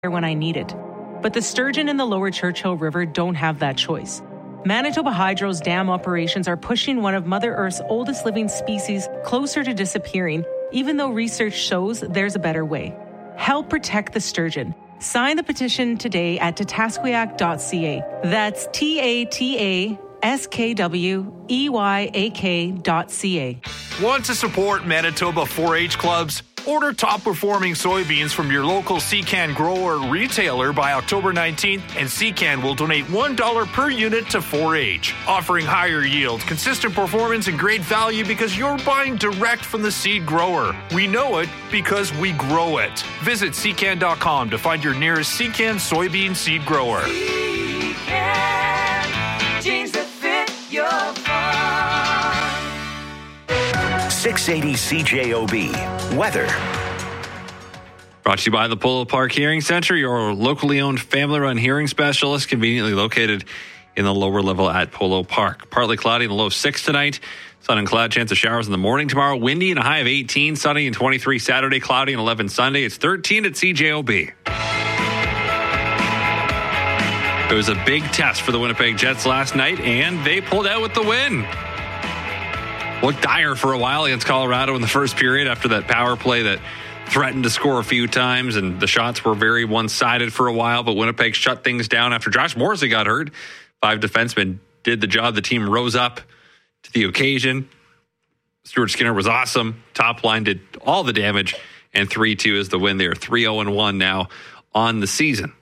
when I need it. But the sturgeon in the lower Churchill River don't have that choice. Manitoba Hydro's dam operations are pushing one of Mother Earth's oldest living species closer to disappearing, even though research shows there's a better way. Help protect the sturgeon. Sign the petition today at tatasquiac.ca. That's TATASKWEYAK.ca. Want to support Manitoba 4-H clubs? Order top-performing soybeans from your local Secan grower or retailer by October 19th, and Secan will donate $1 per unit to 4-H, offering higher yield, consistent performance, and great value because you're buying direct from the seed grower. We know it because we grow it. Visit Secan.com to find your nearest Secan soybean seed grower. Secan, jeans that fit your farm. 680 CJOB. Weather. Brought to you by the Polo Park Hearing Center, your locally owned family-run hearing specialist, conveniently located in the lower level at Polo Park. Partly cloudy and a low of 6 tonight. Sun and cloud, chance of showers in the morning tomorrow. Windy and a high of 18. Sunny and 23 Saturday. Cloudy and 11 Sunday. It's 13 at CJOB. It was a big test for the Winnipeg Jets last night, and they pulled out with the win. Looked dire for a while against Colorado in the first period after that power play that threatened to score a few times, and the shots were very one-sided for a while, but Winnipeg shut things down after Josh Morrissey got hurt. 5 defensemen did the job. The team rose up to the occasion. Stuart Skinner was awesome. Top line did all the damage, and 3-2 is the win there. 3-0-1 now on the season.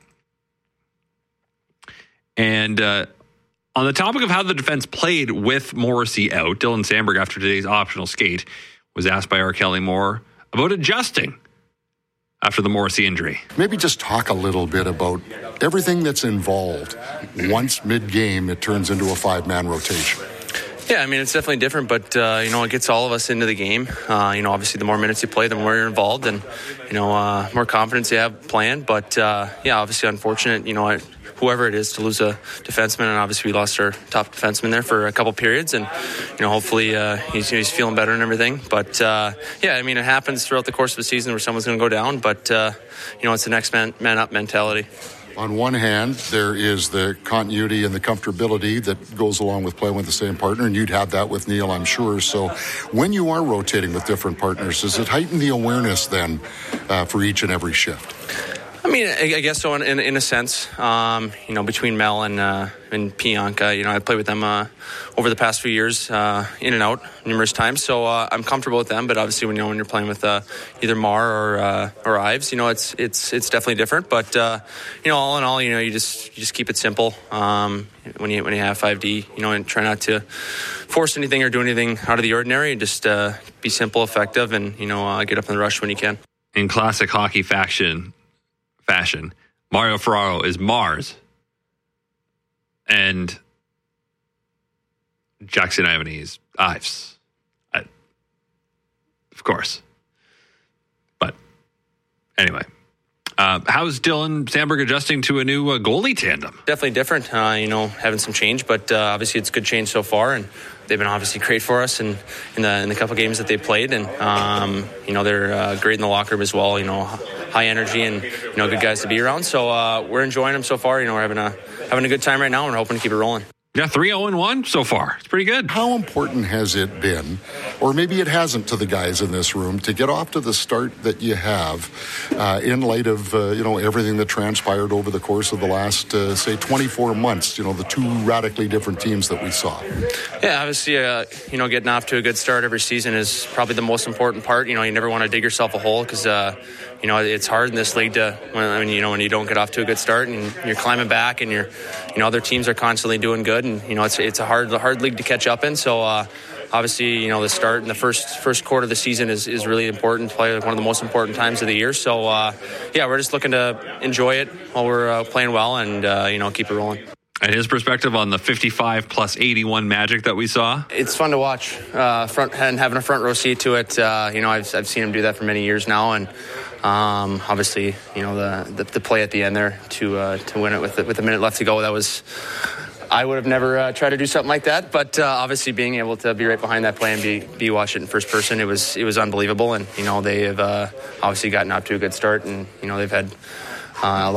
And on the topic of how the defense played with Morrissey out, Dylan Sandberg, after today's optional skate, was asked by R. Kelly Moore about adjusting after the Morrissey injury. Maybe just talk a little bit about everything that's involved. Once mid-game, it turns into a 5-man rotation. Yeah, I mean, it's definitely different, but, it gets all of us into the game. Obviously, the more minutes you play, the more you're involved and, more confidence you have playing. But, obviously unfortunate, whoever it is to lose a defenseman, and obviously we lost our top defenseman there for a couple periods, and hopefully he's feeling better and everything. But it happens throughout the course of the season where someone's going to go down, but it's the next man up mentality. On one hand, there is the continuity and the comfortability that goes along with playing with the same partner, and you'd have that with Neil, I'm sure. So when you are rotating with different partners, does it heighten the awareness then for each and every shift? I mean, I guess so in a sense, between Mel and Pianka, I played with them over the past few years, in and out numerous times. So I'm comfortable with them. But obviously, when you're playing with either Mar or Ives, it's definitely different. But all in all, you just keep it simple when you have 5D, and try not to force anything or do anything out of the ordinary, and just be simple, effective, and get up in the rush when you can. In classic hockey fashion, Mario Ferraro is Mars, and Jackson Ivany is Ives. Of course. But anyway, how's Dylan Sandberg adjusting to a new goalie tandem? Definitely different, having some change, but obviously it's good change so far, and they've been obviously great for us in the couple games that they played, and they're great in the locker room as well. High energy and good guys to be around. So we're enjoying them so far. We're having a good time right now, and we're hoping to keep it rolling. Yeah, 3-0-1 so far. It's pretty good. How important has it been, or maybe it hasn't to the guys in this room, to get off to the start that you have in light of, everything that transpired over the course of the last, 24 months, the two radically different teams that we saw? Yeah, obviously, getting off to a good start every season is probably the most important part. You never want to dig yourself a hole because, it's hard in this league when you don't get off to a good start and you're climbing back and other teams are constantly doing good, and it's a hard league to catch up in. So obviously, the start in the first quarter of the season is really important. Play one of the most important times of the year. So we're just looking to enjoy it while we're playing well and keep it rolling. And his perspective on the 55 plus 81 magic that we saw? It's fun to watch, having a front row seat to it. I've seen him do that for many years now, and obviously, the play at the end there to win it with a minute left to go. That was, I would have never tried to do something like that, but obviously being able to be right behind that play and be watch it in first person, it was unbelievable. And they have obviously gotten off to a good start, and they've had